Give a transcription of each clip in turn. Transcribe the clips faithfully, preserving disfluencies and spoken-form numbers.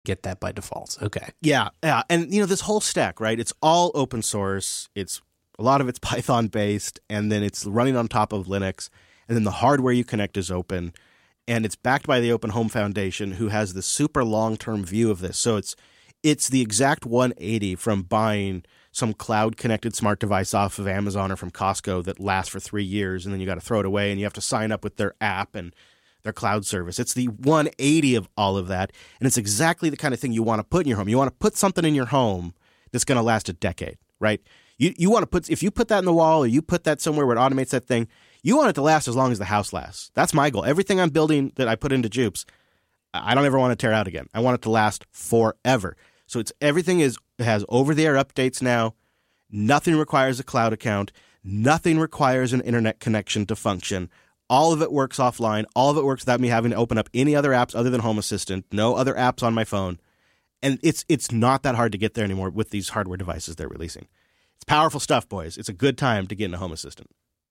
get that by default. Okay. Yeah, yeah. And, you know, this whole stack, right? It's all open source. It's a lot of it's Python-based, and then it's running on top of Linux. And then the hardware you connect is open. And it's backed by the Open Home Foundation, who has this super long-term view of this. So it's it's the exact one eighty from buying some cloud-connected smart device off of Amazon or from Costco that lasts for three years, and then you got to throw it away, and you have to sign up with their app and their cloud service. It's the one eighty of all of that, and it's exactly the kind of thing you want to put in your home. You want to put something in your home that's going to last a decade, right? You you want to put, if you put that in the wall or you put that somewhere where it automates that thing, you want it to last as long as the house lasts. That's my goal. Everything I'm building that I put into Jupes, I don't ever want to tear out again. I want it to last forever. So it's everything is has over-the-air updates now. Nothing requires a cloud account. Nothing requires an internet connection to function. All of it works offline. All of it works without me having to open up any other apps other than Home Assistant. No other apps on my phone. And it's it's not that hard to get there anymore with these hardware devices they're releasing. It's powerful stuff, boys. It's a good time to get into Home Assistant.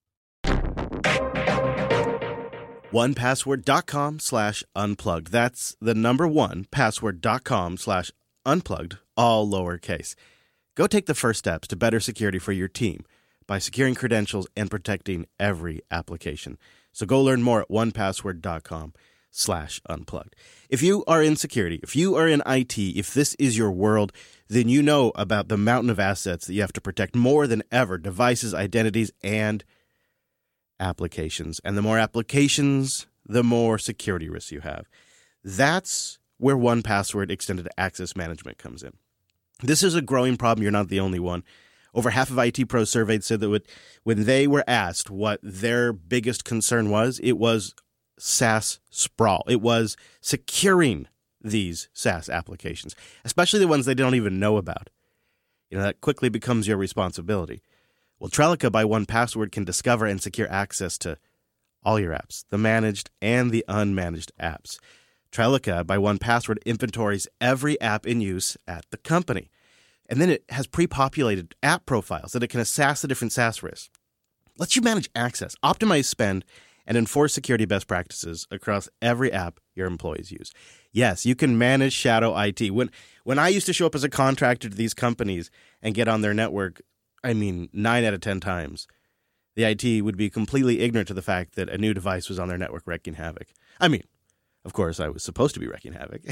one password dot com slash unplugged. That's the number one, password dot com slash unplugged, all lowercase. Go take the first steps to better security for your team by securing credentials and protecting every application. So go learn more at one password dot com slash unplugged. If you are in security, if you are in I T, if this is your world, then you know about the mountain of assets that you have to protect more than ever: devices, identities, and applications. And the more applications, the more security risks you have. That's where one Password Extended Access Management comes in. This is a growing problem. You're not the only one. Over half of I T pros surveyed said that when they were asked what their biggest concern was, it was SaaS sprawl. It was securing these SaaS applications, especially the ones they don't even know about. You know, that quickly becomes your responsibility. Well, Trellica by one Password can discover and secure access to all your apps, the managed and the unmanaged apps. Trellica by one Password inventories every app in use at the company. And then it has pre-populated app profiles that it can assess the different SaaS risks. Lets you manage access, optimize spend, and enforce security best practices across every app your employees use. Yes, you can manage shadow I T. When when I used to show up as a contractor to these companies and get on their network, I mean, nine out of ten times, the I T would be completely ignorant to the fact that a new device was on their network wreaking havoc. I mean, of course, I was supposed to be wreaking havoc.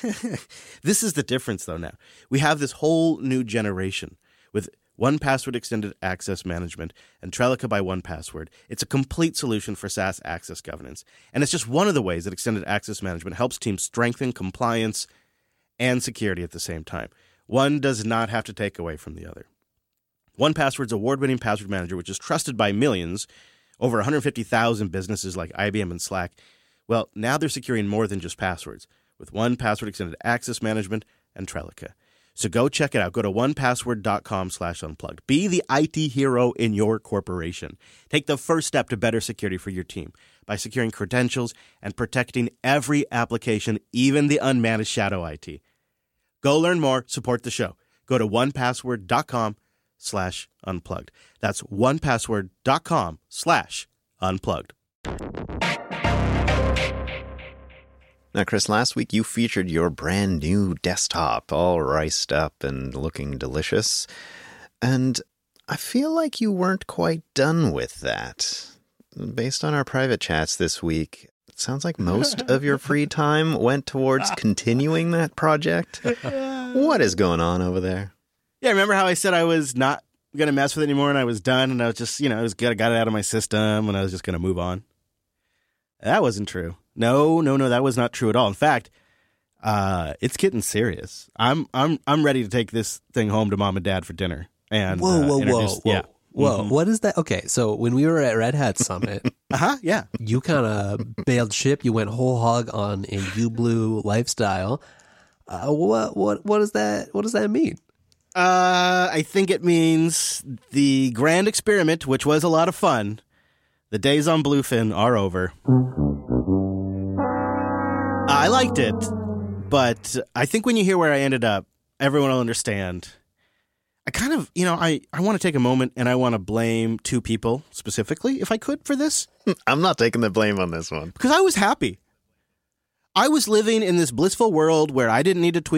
This is the difference, though, now. We have this whole new generation with one Password Extended Access Management and Trellica by one Password. It's a complete solution for SaaS access governance. And it's just one of the ways that Extended Access Management helps teams strengthen compliance and security at the same time. One does not have to take away from the other. one Password's award-winning password manager, which is trusted by millions, over one hundred fifty thousand businesses like I B M and Slack, well, now they're securing more than just passwords with one Password Extended Access Management and Trellica. So go check it out. Go to one password dot com slash unplugged. Be the I T hero in your corporation. Take the first step to better security for your team by securing credentials and protecting every application, even the unmanaged shadow I T. Go learn more. Support the show. Go to one password dot com slash unplugged. That's one password dot com slash unplugged. Now, Chris, last week you featured your brand new desktop, all riced up and looking delicious. And I feel like you weren't quite done with that. Based on our private chats this week, it sounds like most of your free time went towards continuing that project. What is going on over there? Yeah, remember how I said I was not going to mess with it anymore and I was done and I was just, you know, I was got it out of my system and I was just going to move on? That wasn't true. No, no, no, that was not true at all. In fact, uh, it's getting serious. I'm, I'm, I'm ready to take this thing home to mom and dad for dinner. And whoa, whoa, uh, whoa, whoa, whoa, yeah. whoa! Mm-hmm. What is that? Okay, so when we were at Red Hat Summit, uh huh, yeah, you kind of bailed ship. You went whole hog on a UBlue lifestyle. Uh, what, what, what does that? What does that mean? Uh, I think it means the grand experiment, which was a lot of fun. The days on Bluefin are over. I liked it, but I think when you hear where I ended up, everyone will understand. I kind of, you know, I, I want to take a moment and I want to blame two people specifically, if I could, for this. I'm not taking the blame on this one. Because I was happy. I was living in this blissful world where I didn't need to tweak